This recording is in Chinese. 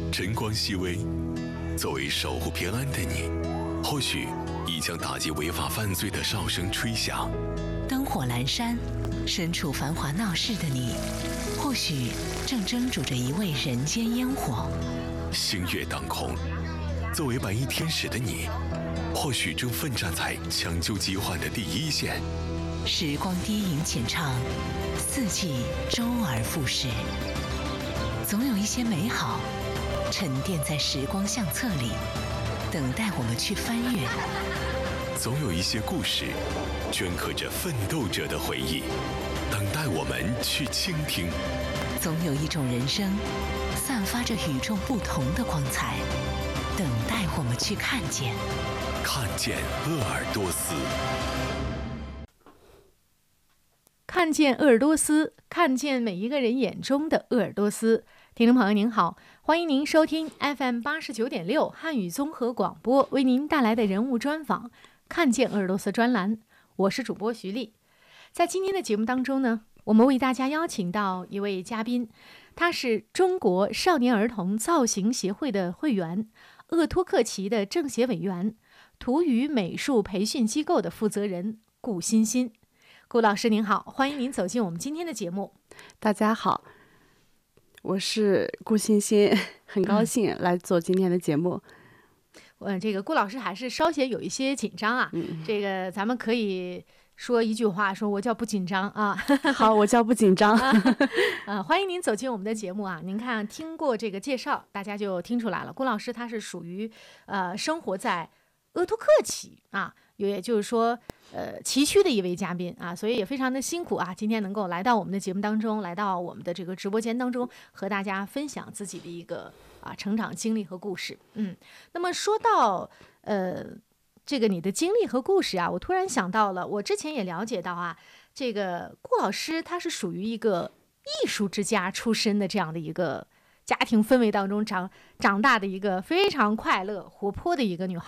晨光熹微，作为守护平安的你，或许已将打击违法犯罪的哨声吹响； 灯火阑珊，身处繁华闹市的你，或许正蒸煮着一味人间烟火； 星月当空，作为白衣天使的你，或许正奋战在抢救疾患的第一线。 时光低吟浅唱，四季周而复始，总有一些美好沉淀在时光相册里，等待我们去翻阅； 总有一些故事镌刻着奋斗者的回忆，等待我们去倾听； 总有一种人生散发着与众不同的光彩，等待我们去看见。 看见鄂尔多斯， 看见鄂尔多斯，看见每一个人眼中的鄂尔多斯。听众朋友您好，欢迎您收听 FM89.6 汉语综合广播为您带来的人物专访看见鄂尔多斯专栏，我是主播徐丽。在今天的节目当中呢，我们为大家邀请到一位嘉宾，他是中国少年儿童造型协会的会员，鄂托克旗的政协委员，图语美术培训机构的负责人顾欣欣。顾老师您好，欢迎您走进我们今天的节目。 大家好，我是顾欣欣，很高兴来做今天的节目。 这个顾老师还是稍显有一些紧张啊。这个咱们可以说一句话，说我叫不紧张啊。 好，我叫不紧张。 欢迎您走进我们的节目啊。您看，听过这个介绍，大家就听出来了，顾老师他是属于生活在鄂托克旗啊，也就是说旗区的一位嘉宾啊，所以也非常的辛苦啊，今天能够来到我们的节目当中，来到我们的这个直播间当中，和大家分享自己的一个成长经历和故事。那么说到这个你的经历和故事啊，我突然想到了，我之前也了解到啊，这个顾老师他是属于一个艺术之家出身的这样的一个家庭氛围当中长大的一个非常快乐活泼的一个女孩